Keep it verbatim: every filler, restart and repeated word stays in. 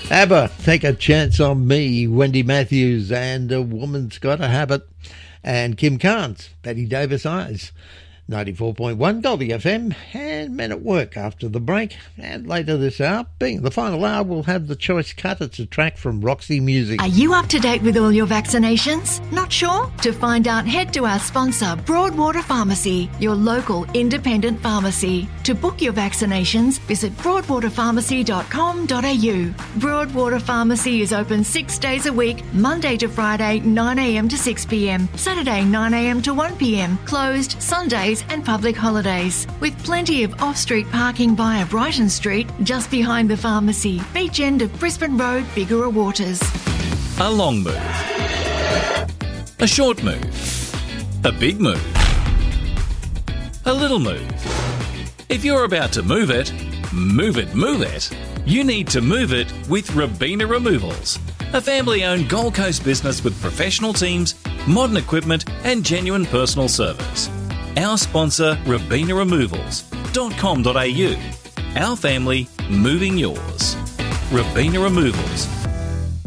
ABBA, Take a Chance on Me, Wendy Matthews, and A Woman's Got a Habit, and Kim Carnes, Betty Davis Eyes. ninety-four point one Goldie F M, and Men at Work after the break. And later this hour, being the final hour, we'll have the choice cut. It's a track from Roxy Music. Are you up to date with all your vaccinations? Not sure? To find out, head to our sponsor, Broadwater Pharmacy, your local independent pharmacy. To book your vaccinations, visit broadwater pharmacy dot com dot a u. Broadwater Pharmacy is open six days a week, Monday to Friday, nine a m to six p m, Saturday, nine a m to one p m, closed Sundays and public holidays, with plenty of off-street parking via Brighton Street, just behind the pharmacy, beach end of Brisbane Road, Bigara Waters. A long move. A short move. A big move. A little move. If you're about to move it, move it, move it, you need to move it with Robina Removals, a family-owned Gold Coast business with professional teams, modern equipment and genuine personal service. Our sponsor, robina removals dot com dot a u. Our family, moving yours. Robina Removals.